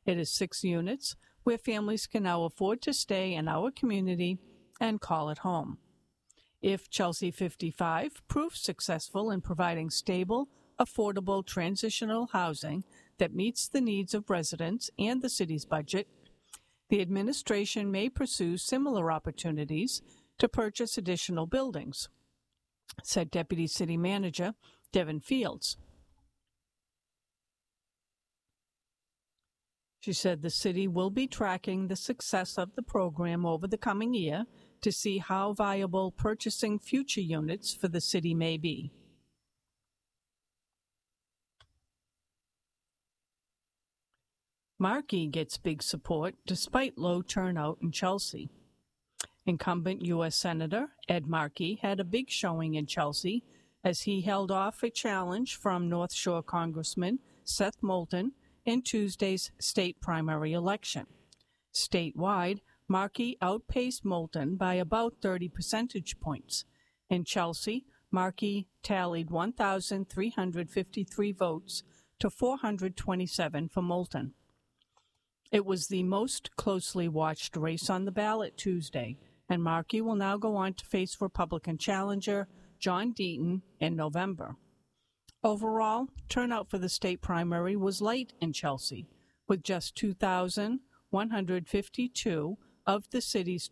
It is 6 units where families can now afford to stay in our community and call it home. If Chelsea 55 proves successful in providing stable, affordable transitional housing that meets the needs of residents and the city's budget, the administration may pursue similar opportunities to purchase additional buildings, said Deputy City Manager Devin Fields. She said the city will be tracking the success of the program over the coming year to see how viable purchasing future units for the city may be. Markey gets big support despite low turnout in Chelsea. Incumbent U.S. Senator Ed Markey had a big showing in Chelsea as he held off a challenge from North Shore Congressman Seth Moulton in Tuesday's state primary election. Statewide, Markey outpaced Moulton by about 30 percentage points. In Chelsea, Markey tallied 1,353 votes to 427 for Moulton. It was the most closely watched race on the ballot Tuesday, and Markey will now go on to face Republican challenger John Deaton in November. Overall, turnout for the state primary was light in Chelsea, with just 2,152 of the city's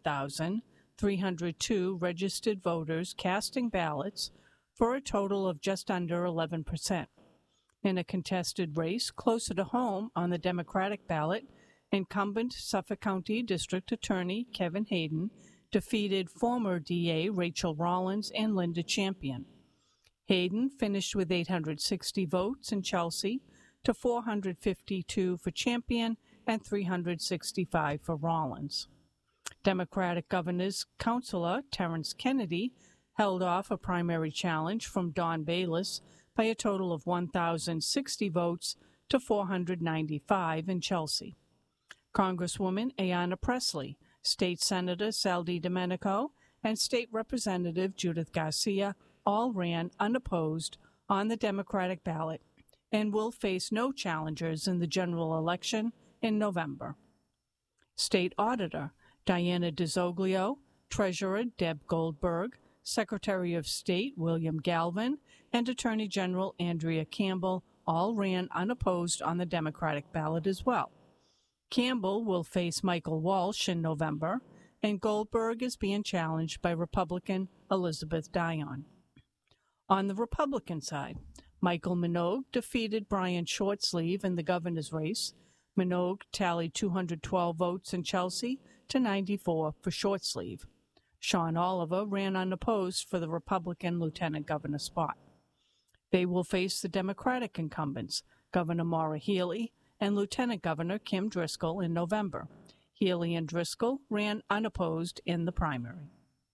20,302 registered voters casting ballots for a total of just under 11%. In a contested race closer to home on the Democratic ballot, incumbent Suffolk County District Attorney Kevin Hayden defeated former DA Rachel Rollins and Linda Champion. Hayden finished with 860 votes in Chelsea to 452 for Champion and 365 for Rollins. Democratic Governor's Counselor Terrence Kennedy held off a primary challenge from Don Bayless by a total of 1,060 votes to 495 in Chelsea. Congresswoman Ayanna Pressley, State Senator Sal DiDomenico, and State Representative Judith Garcia all ran unopposed on the Democratic ballot and will face no challengers in the general election in November. State Auditor Diana DiZoglio, Treasurer Deb Goldberg, Secretary of State William Galvin, and Attorney General Andrea Campbell all ran unopposed on the Democratic ballot as well. Campbell will face Michael Walsh in November, and Goldberg is being challenged by Republican Elizabeth Dion. On the Republican side, Michael Minogue defeated Brian Shortsleeve in the governor's race. Minogue tallied 212 votes in Chelsea to 94 for Shortsleeve. Sean Oliver ran unopposed for the Republican lieutenant governor spot. They will face the Democratic incumbents, Governor Maura Healey and Lieutenant Governor Kim Driscoll, in November. Healey and Driscoll ran unopposed in the primary.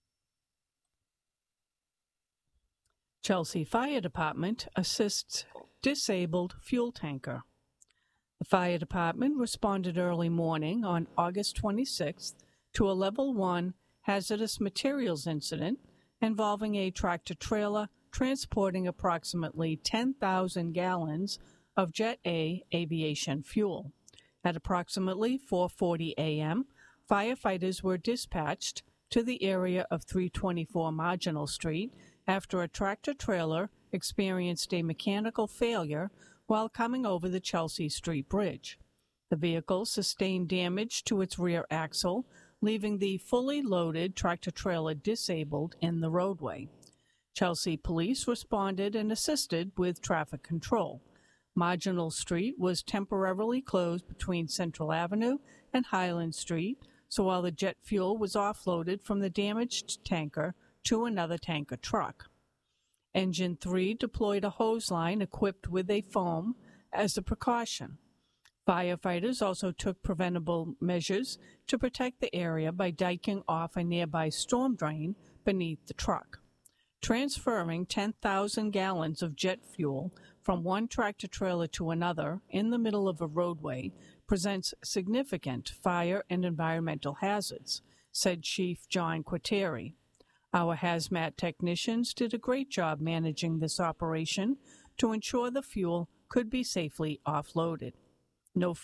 Chelsea Fire Department assists disabled fuel tanker. The fire department responded early morning on August 26th to a Level 1 hazardous materials incident involving a tractor-trailer transporting approximately 10,000 gallons of Jet A aviation fuel. At approximately 4:40 a.m., firefighters were dispatched to the area of 324 Marginal Street after a tractor-trailer experienced a mechanical failure while coming over the Chelsea Street Bridge. The vehicle sustained damage to its rear axle, leaving the fully loaded tractor-trailer disabled in the roadway. Chelsea police responded and assisted with traffic control. Marginal Street was temporarily closed between Central Avenue and Highland Street, so while the jet fuel was offloaded from the damaged tanker to another tanker truck. Engine 3 deployed a hose line equipped with a foam as a precaution. Firefighters also took preventable measures to protect the area by diking off a nearby storm drain beneath the truck. Transferring 10,000 gallons of jet fuel from one tractor-trailer to another in the middle of a roadway presents significant fire and environmental hazards, said Chief John Quateri. Our hazmat technicians did a great job managing this operation to ensure the fuel could be safely offloaded. No